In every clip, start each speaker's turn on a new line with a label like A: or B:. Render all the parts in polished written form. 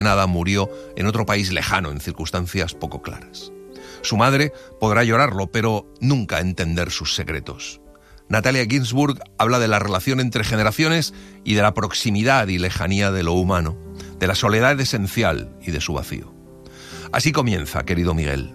A: Nada murió en otro país lejano, en circunstancias poco claras. Su madre podrá llorarlo, pero nunca entender sus secretos. Natalia Ginzburg habla de la relación entre generaciones y de la proximidad y lejanía de lo humano, de la soledad esencial y de su vacío. Así comienza, querido Miguel.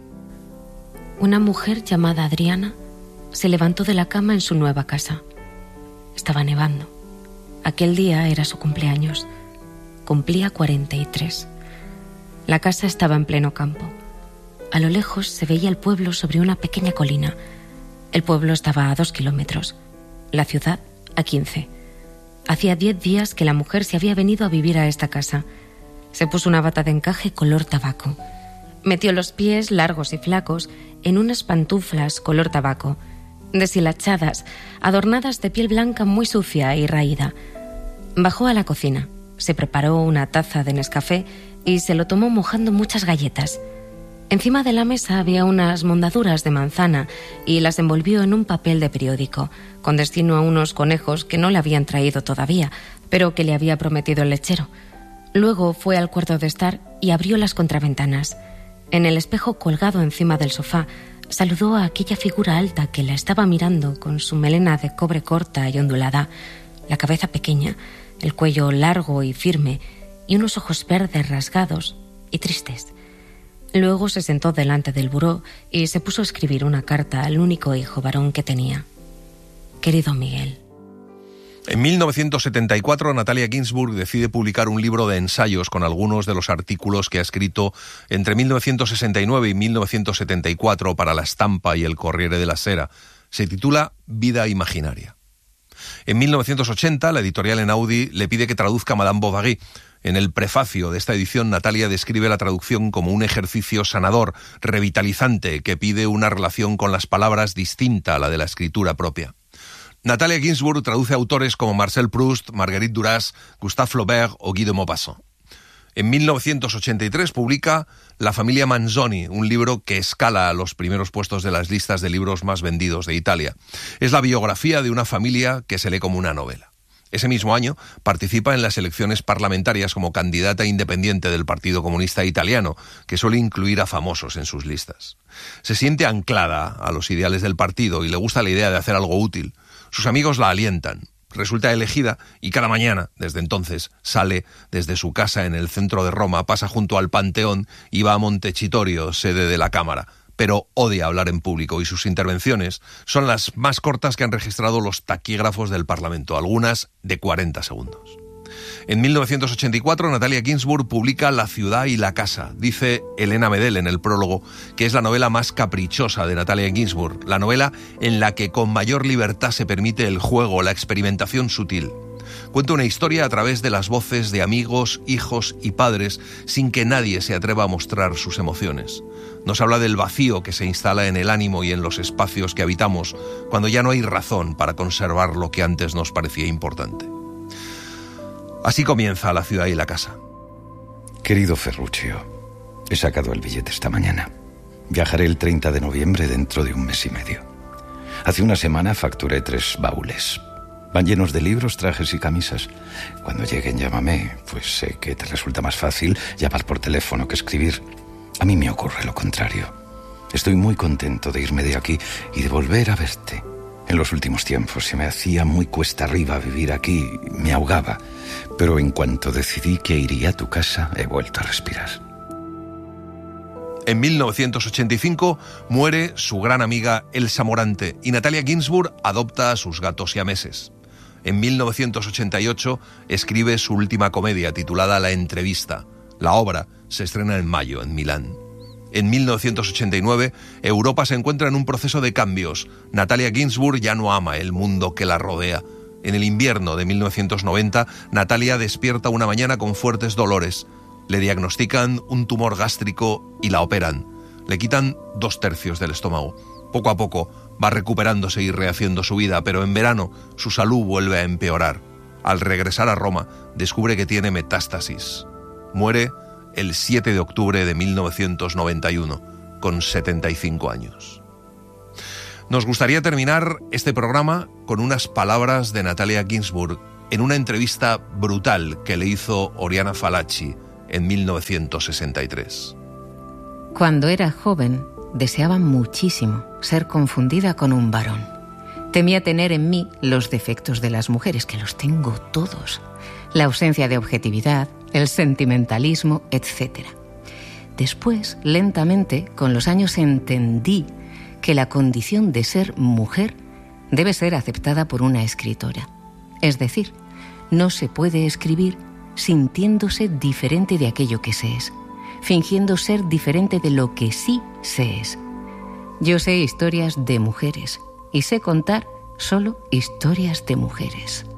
B: Una mujer llamada Adriana se levantó de la cama en su nueva casa. Estaba nevando. Aquel día era su cumpleaños. Cumplía 43. La casa estaba en pleno campo. A lo lejos se veía el pueblo sobre una pequeña colina. El pueblo estaba a 2 kilómetros, la ciudad a 15. Hacía 10 días que la mujer se había venido a vivir a esta casa. Se puso una bata de encaje color tabaco. Metió los pies, largos y flacos, en unas pantuflas color tabaco, deshilachadas, adornadas de piel blanca muy sucia y raída. Bajó a la cocina, se preparó una taza de Nescafé y se lo tomó mojando muchas galletas. Encima de la mesa había unas mondaduras de manzana y las envolvió en un papel de periódico, con destino a unos conejos que no le habían traído todavía, pero que le había prometido el lechero. Luego fue al cuarto de estar y abrió las contraventanas. En el espejo colgado encima del sofá, saludó a aquella figura alta que la estaba mirando con su melena de cobre corta y ondulada, la cabeza pequeña, el cuello largo y firme y unos ojos verdes rasgados y tristes. Luego se sentó delante del buró y se puso a escribir una carta al único hijo varón que tenía. Querido Miguel.
A: En 1974, Natalia Ginzburg decide publicar un libro de ensayos con algunos de los artículos que ha escrito entre 1969 y 1974 para La Stampa y el Corriere della Sera. Se titula Vida imaginaria. En 1980, la editorial Einaudi le pide que traduzca a Madame Bovary. En el prefacio de esta edición, Natalia describe la traducción como un ejercicio sanador, revitalizante, que pide una relación con las palabras distinta a la de la escritura propia. Natalia Ginzburg traduce autores como Marcel Proust, Marguerite Duras, Gustave Flaubert o Guy de Maupassant. En 1983 publica La familia Manzoni, un libro que escala a los primeros puestos de las listas de libros más vendidos de Italia. Es la biografía de una familia que se lee como una novela. Ese mismo año participa en las elecciones parlamentarias como candidata independiente del Partido Comunista Italiano, que suele incluir a famosos en sus listas. Se siente anclada a los ideales del partido y le gusta la idea de hacer algo útil. Sus amigos la alientan. Resulta elegida y cada mañana, desde entonces, sale desde su casa en el centro de Roma, pasa junto al Panteón y va a Montecitorio, sede de la Cámara. Pero odia hablar en público y sus intervenciones son las más cortas que han registrado los taquígrafos del Parlamento, algunas de 40 segundos. En 1984, Natalia Ginzburg publica La ciudad y la casa. Dice Elena Medel en el prólogo que es la novela más caprichosa de Natalia Ginzburg, la novela en la que con mayor libertad se permite el juego, la experimentación sutil. Cuenta una historia a través de las voces de amigos, hijos y padres, sin que nadie se atreva a mostrar sus emociones. Nos habla del vacío que se instala en el ánimo y en los espacios que habitamos, cuando ya no hay razón para conservar lo que antes nos parecía importante. Así comienza La ciudad y la casa.
C: Querido Ferruccio, he sacado el billete esta mañana. Viajaré el 30 de noviembre dentro de un mes y medio. Hace una semana facturé 3 baúles. Van llenos de libros, trajes y camisas. Cuando lleguen llámame, pues sé que te resulta más fácil llamar por teléfono que escribir. A mí me ocurre lo contrario. Estoy muy contento de irme de aquí y de volver a verte. En los últimos tiempos se me hacía muy cuesta arriba vivir aquí, me ahogaba. Pero en cuanto decidí que iría a tu casa, he vuelto a respirar.
A: En 1985 muere su gran amiga Elsa Morante y Natalia Ginzburg adopta a sus gatos siameses. En 1988 escribe su última comedia titulada La entrevista. La obra se estrena en mayo en Milán. En 1989, Europa se encuentra en un proceso de cambios. Natalia Ginzburg ya no ama el mundo que la rodea. En el invierno de 1990, Natalia despierta una mañana con fuertes dolores. Le diagnostican un tumor gástrico y la operan. Le quitan 2/3 del estómago. Poco a poco va recuperándose y rehaciendo su vida, pero en verano su salud vuelve a empeorar. Al regresar a Roma, descubre que tiene metástasis. Muere el 7 de octubre de 1991, con 75 años. Nos gustaría terminar este programa con unas palabras de Natalia Ginzburg en una entrevista brutal que le hizo Oriana Fallaci en 1963.
D: Cuando era joven, deseaba muchísimo ser confundida con un varón. Temía tener en mí los defectos de las mujeres, que los tengo todos. La ausencia de objetividad, el sentimentalismo, etc. Después, lentamente, con los años entendí que la condición de ser mujer debe ser aceptada por una escritora. Es decir, no se puede escribir sintiéndose diferente de aquello que se es, fingiendo ser diferente de lo que sí se es. Yo sé historias de mujeres y sé contar solo historias de mujeres.